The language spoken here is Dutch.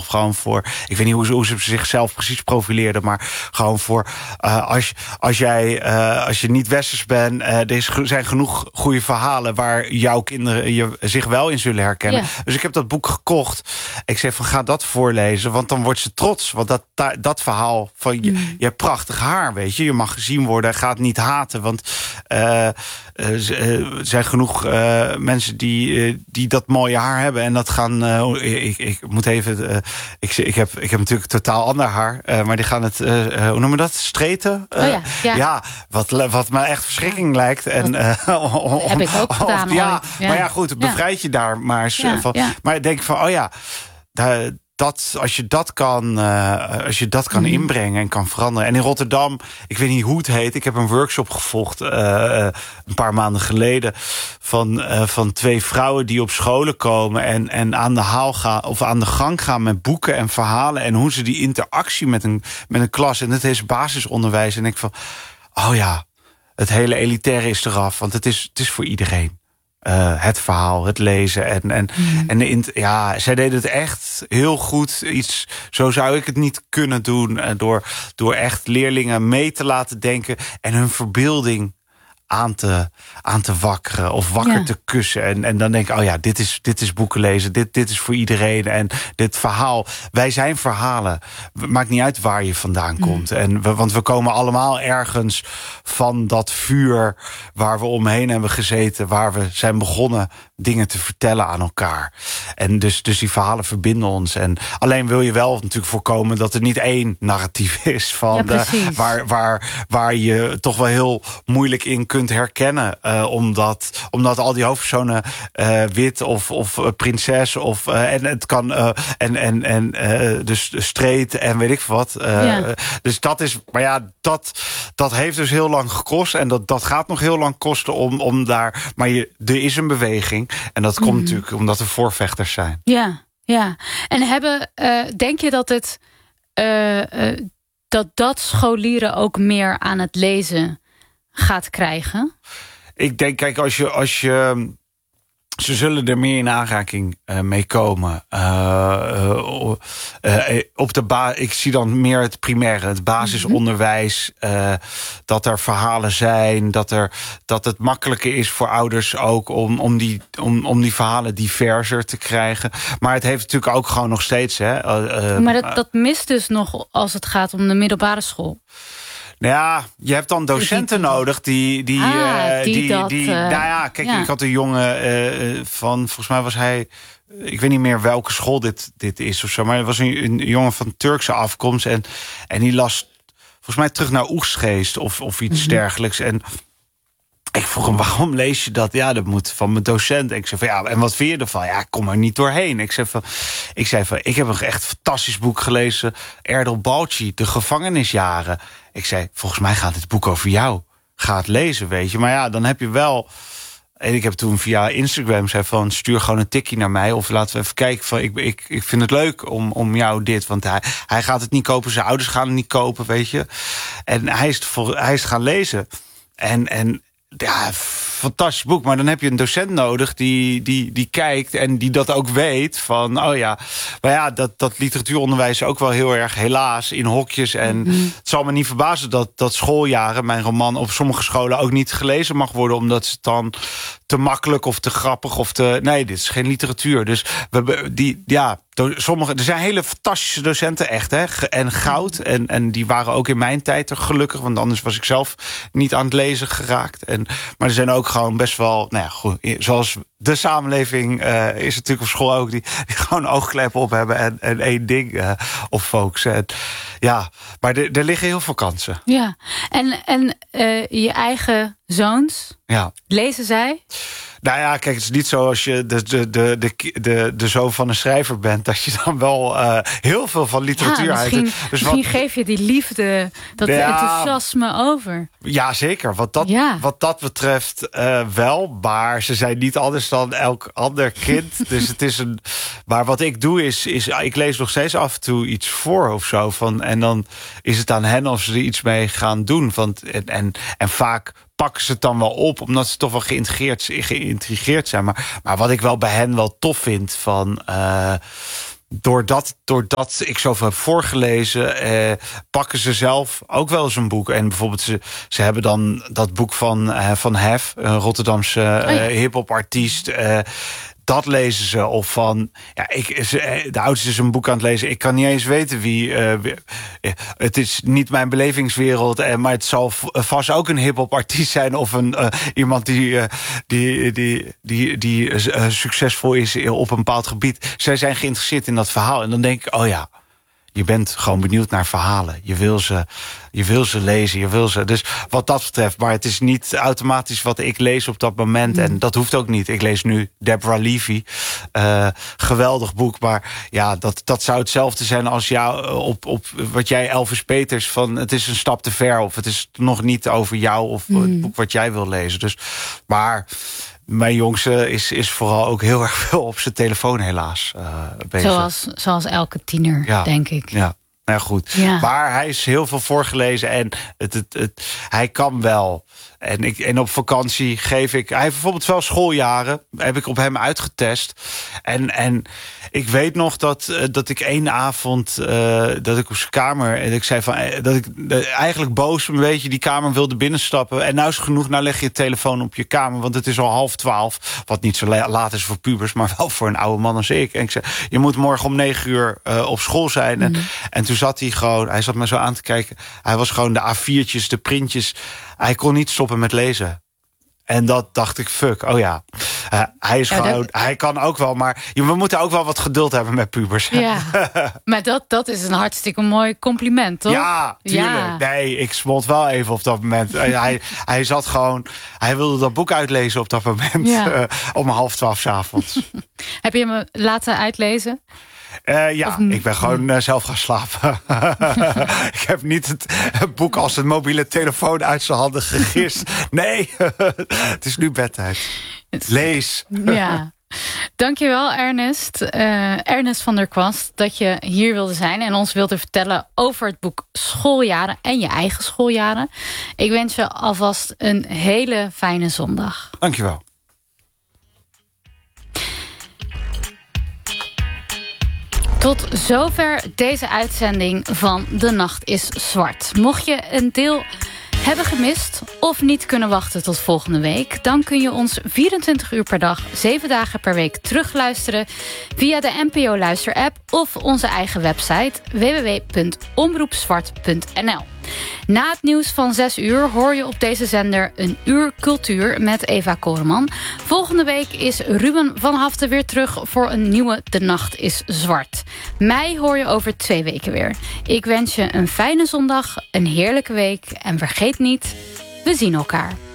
zichzelf gewoon voor... Ik weet niet hoe ze zichzelf precies profileerden... maar gewoon voor... Als je niet westers bent... er zijn genoeg goede verhalen... waar jouw kinderen zich wel in zullen herkennen. Ja. Dus ik heb dat boek gekocht. Ik zei van, ga dat voorlezen... want dan wordt ze trots. Want dat verhaal van je prachtig haar, weet je... je mag gezien worden, gaat niet haten... want er zijn genoeg mensen die dat mooie haar hebben... en dat gaan... ik moet even... ik heb natuurlijk totaal ander haar... maar die gaan het... hoe noemen we dat? Streten? Ja, wat me echt verschrikking lijkt. En, heb ik ook gedaan. Ja, maar ja, goed, het bevrijd je daar maar eens van. Ja. Maar ik denk van, als je dat kan inbrengen en kan veranderen. En in Rotterdam, ik weet niet hoe het heet... ik heb een workshop gevolgd een paar maanden geleden... van 2 vrouwen die op scholen komen... en aan de haal gaan of aan de gang gaan met boeken en verhalen... en hoe ze die interactie met een klas... en dat is basisonderwijs. En ik van, het hele elitaire is eraf. Want het is voor iedereen. Het verhaal, het lezen. Zij deden het echt heel goed. Zo zou ik het niet kunnen doen. Door echt leerlingen mee te laten denken... en hun verbeelding aan te wakkeren of wakker te kussen. En dan denk ik, dit is boeken lezen. Dit is voor iedereen. En dit verhaal, wij zijn verhalen. Maakt niet uit waar je vandaan komt. Want we komen allemaal ergens van dat vuur... waar we omheen hebben gezeten. Waar we zijn begonnen dingen te vertellen aan elkaar. En dus die verhalen verbinden ons. En alleen wil je wel natuurlijk voorkomen... dat er niet één narratief is... van waar je toch wel heel moeilijk in kunt herkennen. Omdat al die hoofdpersonen wit of prinses... en het kan... dus straight en weet ik wat. Dus dat is... Maar ja, dat heeft dus heel lang gekost. En dat gaat nog heel lang kosten om daar... Maar er is een beweging. En dat komt natuurlijk omdat er voorvechters zijn. Ja. En denk je dat het... dat scholieren ook meer aan het lezen gaat krijgen? Ik denk, kijk, als je ze zullen er meer in aanraking mee komen. Ik zie dan meer het primaire, het basisonderwijs. Dat er verhalen zijn. Dat het makkelijker is voor ouders ook om die verhalen diverser te krijgen. Maar het heeft natuurlijk ook gewoon nog steeds... maar dat mist dus nog als het gaat om de middelbare school. Nou ja, je hebt dan docenten nodig die kijk, ik had een jongen van, volgens mij was hij, ik weet niet meer welke school dit is of zo, maar het was een jongen van Turkse afkomst en die las volgens mij terug naar Oegstgeest of iets dergelijks. En ik vroeg hem, waarom lees je dat? Ja, dat moet van mijn docent. En ik zei van, en wat vind je ervan? Ja, ik kom er niet doorheen. Ik zei van, ik heb een echt fantastisch boek gelezen. Erdal Balci, De gevangenisjaren. Ik zei, volgens mij gaat dit boek over jou. Ga het lezen, weet je. Maar ja, dan heb je wel... En ik heb toen via Instagram zei van, stuur gewoon een tikkie naar mij. Of laten we even kijken van, ik vind het leuk om jou dit. Want hij gaat het niet kopen, zijn ouders gaan het niet kopen, weet je. En hij is gaan lezen. En ja, fantastisch boek. Maar dan heb je een docent nodig die kijkt en die dat ook weet. Van, maar ja, dat literatuuronderwijs ook wel heel erg helaas in hokjes. En het zal me niet verbazen dat schooljaren, mijn roman, op sommige scholen ook niet gelezen mag worden. Omdat het dan te makkelijk of te grappig of te... Nee, dit is geen literatuur. Dus er zijn hele fantastische docenten, echt, hè? En goud. En die waren ook in mijn tijd er gelukkig. Want anders was ik zelf niet aan het lezen geraakt. Maar er zijn ook gewoon best wel... Nou ja, goed, zoals de samenleving is natuurlijk op school ook... die gewoon oogkleppen op hebben en één ding op focussen. Maar er liggen heel veel kansen. Ja, en je eigen zoons, lezen zij? Nou ja, kijk, het is niet zo als je de zoon van een schrijver bent... dat je dan wel heel veel van literatuur uit. Misschien geef je die liefde, dat enthousiasme over. Ja, zeker. Wat dat betreft wel. Maar ze zijn niet anders dan elk ander kind. Dus het is maar wat ik doe is... Ik lees nog steeds af en toe iets voor of zo. En dan is het aan hen of ze er iets mee gaan doen. En vaak pakken ze het dan wel op, omdat ze toch wel geïntrigeerd zijn. Maar wat ik wel bij hen wel tof vind van... doordat ik zoveel heb voorgelezen, pakken ze zelf ook wel eens een boek. En bijvoorbeeld ze hebben dan dat boek van Hef, een Rotterdamse hip-hop artiest. Dat lezen ze. Of van, de oudste is een boek aan het lezen. Ik kan niet eens weten wie. Het is niet mijn belevingswereld. Maar het zal vast ook een hip-hop artiest zijn. Of iemand die succesvol is op een bepaald gebied. Zij zijn geïnteresseerd in dat verhaal. En dan denk ik, je bent gewoon benieuwd naar verhalen. Je wil ze lezen, je wil ze. Dus wat dat betreft, maar het is niet automatisch wat ik lees op dat moment. En dat hoeft ook niet. Ik lees nu Deborah Levy. Geweldig boek, maar dat zou hetzelfde zijn als jou op wat jij Elvis Peters van het is een stap te ver. Of het is nog niet over jou of het boek wat jij wil lezen. Dus, maar mijn jongste is vooral ook heel erg veel op zijn telefoon helaas bezig. Zoals elke tiener, denk ik. Ja. Nou goed, maar hij is heel veel voorgelezen en hij kan wel. En op vakantie geef ik. Hij heeft bijvoorbeeld wel schooljaren. Heb ik op hem uitgetest. En ik weet nog dat ik één avond dat ik op zijn kamer en ik zei van dat ik eigenlijk boos een beetje die kamer wilde binnenstappen. En nou is het genoeg. Nou leg je telefoon op je kamer, want het is al 11:30. Wat niet zo laat is voor pubers, maar wel voor een oude man als ik. En ik zei, je moet morgen om 9:00 op school zijn. En toen zat hij gewoon. Hij zat me zo aan te kijken. Hij was gewoon de A4'tjes, de printjes. Hij kon niet stoppen met lezen. En dat dacht ik, fuck, hij is gewoon, hij kan ook wel, maar we moeten ook wel wat geduld hebben met pubers. Ja, maar dat is een hartstikke mooi compliment, toch? Ja, tuurlijk. Ja. Nee, ik smolt wel even op dat moment. Hij zat gewoon, hij wilde dat boek uitlezen op dat moment. Om 11:30 s'avonds. Heb je hem laten uitlezen? Ik ben gewoon zelf gaan slapen. Ik heb niet het boek als een mobiele telefoon uit zijn handen gegist. Nee, het is nu bedtijd. Lees. Ja. Dankjewel, Ernest. Ernest van der Kwast, dat je hier wilde zijn en ons wilde vertellen over het boek Schooljaren en je eigen schooljaren. Ik wens je alvast een hele fijne zondag. Dankjewel. Tot zover deze uitzending van De Nacht is Zwart. Mocht je een deel hebben gemist of niet kunnen wachten tot volgende week, dan kun je ons 24 uur per dag, 7 dagen per week terugluisteren via de NPO Luister-app of onze eigen website www.omroepzwart.nl. Na het nieuws van 6 uur hoor je op deze zender een uur cultuur met Eva Koreman. Volgende week is Ruben van Haften weer terug voor een nieuwe De Nacht is Zwart. Mij hoor je over 2 weken weer. Ik wens je een fijne zondag, een heerlijke week en vergeet niet, we zien elkaar.